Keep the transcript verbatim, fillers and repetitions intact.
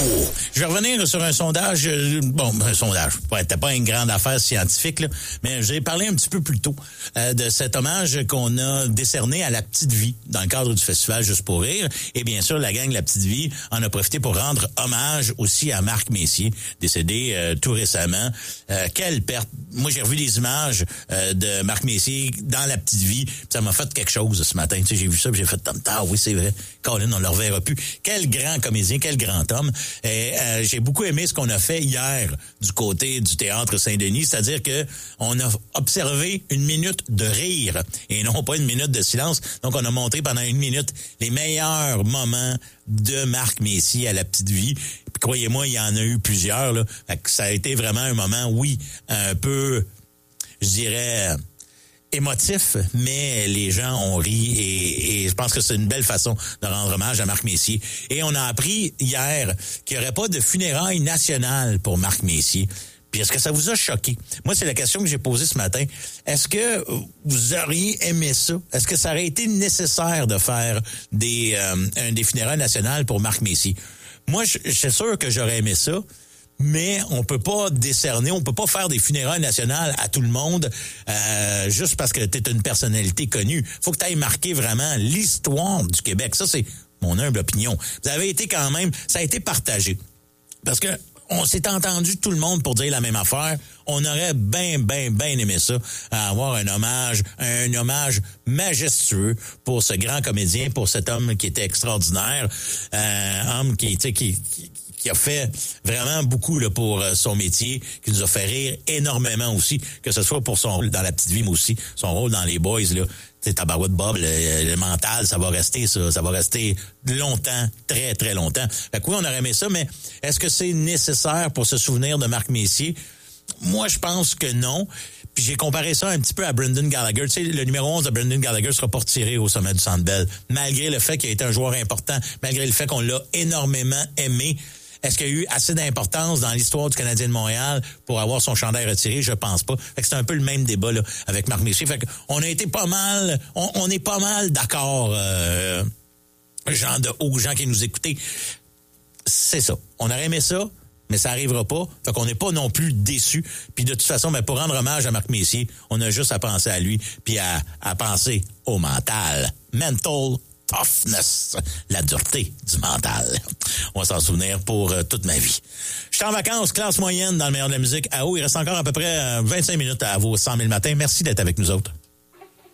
Oh. Je vais revenir sur un sondage, bon, un sondage, c'était pas une grande affaire scientifique, là, mais j'ai parlé un petit peu plus tôt euh, de cet hommage qu'on a décerné à la Petite Vie dans le cadre du festival Juste pour rire. Et bien sûr, la gang La Petite Vie en a profité pour rendre hommage aussi à Marc Messier, décédé euh, tout récemment. Euh, quelle perte. Moi, j'ai revu des images euh, de Marc Messier dans La Petite Vie. Ça m'a fait quelque chose ce matin. Tu sais, j'ai vu ça et j'ai fait « Ah oui, c'est vrai. Colin, on ne le reverra plus. » Quel grand comédien, quel grand homme. Et euh, j'ai beaucoup aimé ce qu'on a fait hier du côté du Théâtre Saint-Denis, c'est-à-dire que on a observé une minute de rire et non pas une minute de silence. Donc, on a montré pendant une minute les meilleurs moments de Marc Messier à La Petite Vie. Puis, croyez-moi, il y en a eu plusieurs, là. Ça a été vraiment un moment, oui, un peu, je dirais, émotif, mais les gens ont ri et, et je pense que c'est une belle façon de rendre hommage à Marc Messier. Et on a appris hier qu'il n'y aurait pas de funérailles nationales pour Marc Messier. Puis est-ce que ça vous a choqué? Moi, c'est la question que j'ai posée ce matin. Est-ce que vous auriez aimé ça? Est-ce que ça aurait été nécessaire de faire des, euh, un, des funérailles nationales pour Marc Messier? Moi, je, je suis sûr que j'aurais aimé ça. Mais on peut pas décerner, on peut pas faire des funérailles nationales à tout le monde euh, juste parce que t'es une personnalité connue. Faut que t'ailles marquer vraiment l'histoire du Québec. Ça, c'est mon humble opinion. Vous avez été quand même, ça a été partagé. Parce que on s'est entendu tout le monde pour dire la même affaire. On aurait bien, bien, bien aimé ça, à avoir un hommage, un hommage majestueux pour ce grand comédien, pour cet homme qui était extraordinaire, euh, homme qui, tu sais, qui, qui qui a fait vraiment beaucoup là, pour euh, son métier, qui nous a fait rire énormément aussi, que ce soit pour son rôle dans La Petite Vie, mais aussi son rôle dans Les Boys, là. Tu sais, Tabarouette Bob, le, le mental, ça va rester ça, ça va rester longtemps, très, très longtemps. Fait que oui, on aurait aimé ça, mais est-ce que c'est nécessaire pour se souvenir de Marc Messier? Moi, je pense que non. Puis j'ai comparé ça un petit peu à Brendan Gallagher. Tu sais, le numéro onze de Brendan Gallagher sera pas retiré au sommet du Centre Bell, malgré le fait qu'il a été un joueur important, malgré le fait qu'on l'a énormément aimé. Est-ce qu'il y a eu assez d'importance dans l'histoire du Canadien de Montréal pour avoir son chandail retiré? Je pense pas. Fait que c'est un peu le même débat là avec Marc Messier. Fait que on a été pas mal, on, on est pas mal d'accord, euh, gens de haut, gens qui nous écoutaient. C'est ça. On aurait aimé ça, mais ça arrivera pas. Fait qu'on n'est pas non plus déçus. Puis de toute façon, ben, pour rendre hommage à Marc Messier, on a juste à penser à lui, puis à, à penser au mental. Mental toughness, la dureté du mental. On va s'en souvenir pour euh, toute ma vie. Je suis en vacances, classe moyenne dans le meilleur de la musique. À haut, il reste encore à peu près euh, vingt-cinq minutes à vos cent mille matins. Merci d'être avec nous autres.